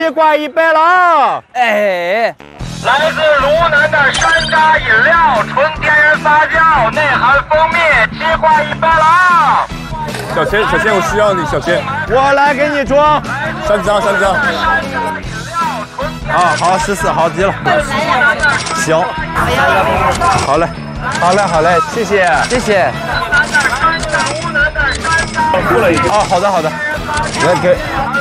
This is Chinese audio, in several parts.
西瓜100了啊！ 哎， 来自鲁南的山楂饮料，纯天然发酵，内含蜂蜜，西瓜100了啊！ 小千，我需要你，小千， 我来给你装 3张。 啊，好，14，好极了。行，好嘞，谢谢。 付了已经。 好的，来给。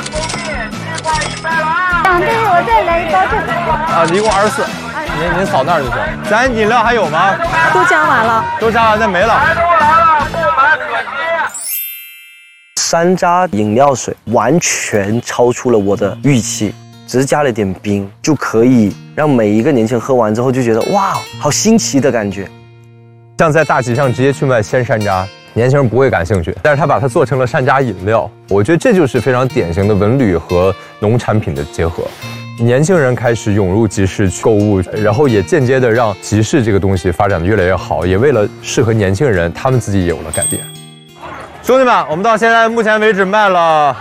对，我再来一包这个。 啊，一共24。您扫那儿就行。咱饮料还有吗？ 都加完了， 那没了。 山楂饮料水完全超出了我的预期，只是加了点冰就可以让每一个年轻人喝完之后就觉得哇，好新奇的感觉。 像在大集上直接去卖鲜山楂，年轻人不会感兴趣，但是他把它做成了山楂饮料，我觉得这就是非常典型的文旅和农产品的结合。年轻人开始涌入集市去购物，然后也间接的让集市这个东西发展的越来越好，也为了适合年轻人，他们自己也有了改变。 兄弟们，我们到现在目前为止卖了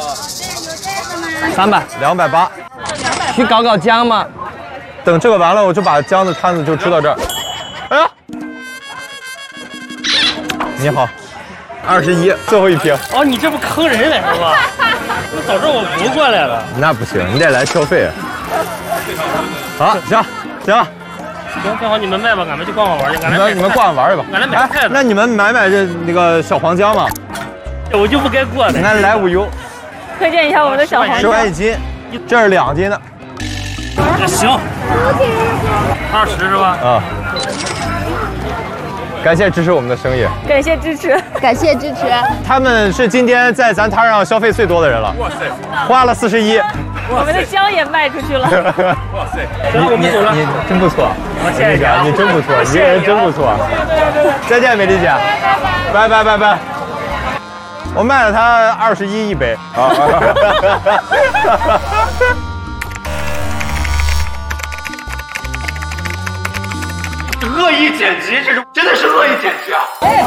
300、 280。 去搞姜嘛。 等这个完了，我就把姜的摊子就支到这儿。哎呀，你好，21，最后一瓶。 哦，你这不坑人来是吧？早知道我不过来了。 那不行，你得来消费。好，行。 行，正好你们卖吧，俺们去逛玩去。 你们逛玩去吧。 俺来买菜。 那你们买那个小黄姜嘛？ 我就不该过的。 那来5油。 推荐一下我们的小黄 10块1斤，这是2斤的。 行。20是吧？ 啊。感谢支持我们的生意， 感谢支持。 他们是今天在咱摊上消费最多的人了。哇塞，花了41。 我们的姜也卖出去了。 哇塞，你真不错， 谢谢你真不错，你这人真不错。再见，美丽姐，拜。我卖了他21一杯。 恶意剪辑，这种真的是恶意剪辑啊！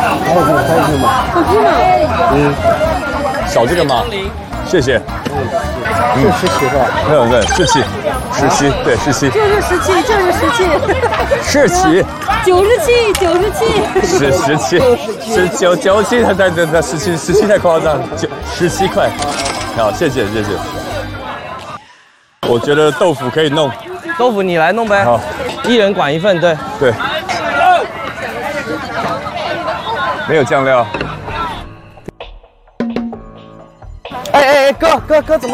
少这个吗？谢谢。 是17是吧？ 对，17，对17。 就是17。 是97，他17太夸张，17块。好，谢谢。我觉得豆腐可以弄。 豆腐你来弄呗。 好， 一人管1份，对。 没有酱料。 哎，哥怎么？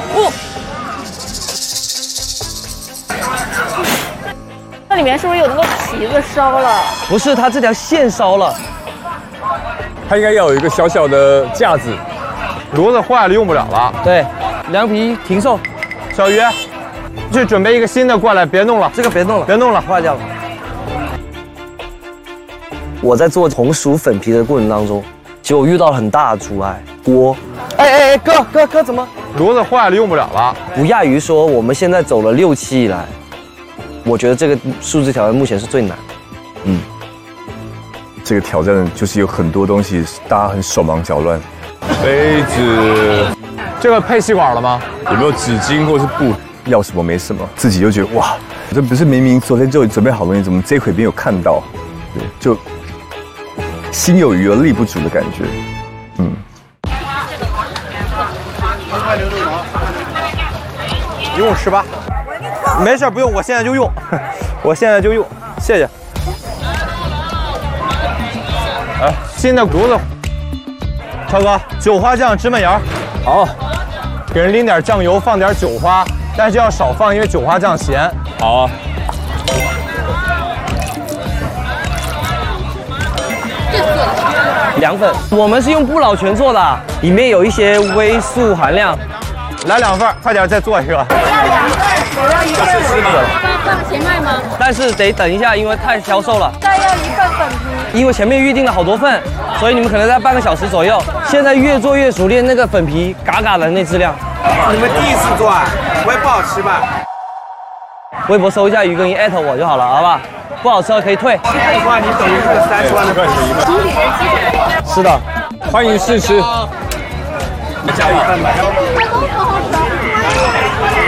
那里面是不是有那个皮子烧了？ 不是，它这条线烧了。 它应该要有一个小小的架子。 炉子坏了，用不了了。 对，凉皮停售。 小鱼，去准备一个新的过来，别弄了， 这个别弄了，坏掉了。我在做红薯粉皮的过程当中，结果遇到了很大的阻碍。锅，哎，哥怎么？ 炉子坏了，用不了了。 不亚于说我们现在走了6期以来，我觉得这个数字挑战目前是最难。 这个挑战就是有很多东西大家很手忙脚乱。杯子， 这个配吸管了吗？ 有没有纸巾或是布？要什么没什么，自己就觉得哇，这不是明明昨天就准备好东西，怎么这回没有看到？对，就心有余而力不足的感觉。 一共18。没事，不用，我现在就用，谢谢。哎，新的炉子，超哥，韭花酱、芝麻盐，好，给人淋点酱油，放点韭花，但是要少放，因为韭花酱咸。 好啊。 凉粉，我们是用不老泉做的，里面有一些微素含量。 来2份，快点再做一个。 我要2份，我要1份粉皮。放前卖吗？ 但是得等一下，因为太销售了。 再要1份粉皮。 因为前面预定了好多份，所以你们可能在半个小时左右。现在越做越熟练，那个粉皮嘎嘎的那质量。 你们第一次做啊？不会不好吃吧？ 微博搜一下鱼羹一艾特我就好了，好吧？不好吃可以退。 的话，你等于是30万的粉皮。 是的， 欢迎试吃。 加1份吧。